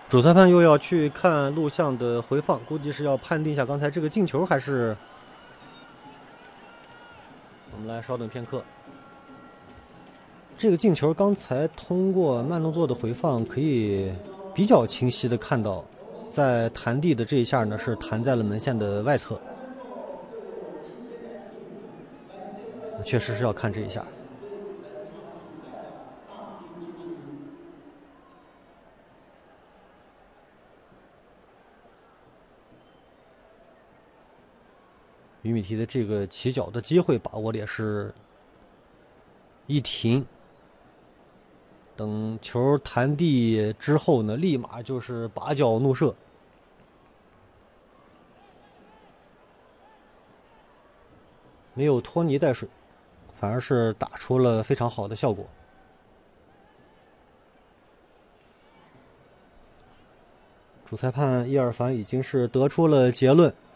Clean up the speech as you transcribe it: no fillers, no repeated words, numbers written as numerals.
主裁判又要去看录像的回放，估计是要判定一下刚才这个进球还是……我们来稍等片刻。这个进球刚才通过慢动作的回放，可以比较清晰的看到，在弹地的这一下呢是弹在了门线的外侧，确实是要看这一下。于米提的这个起脚的机会把握的也是一停，等球弹地之后呢，立马就是拔脚怒射，没有拖泥带水，反而是打出了非常好的效果。主裁判伊尔凡已经是得出了结论，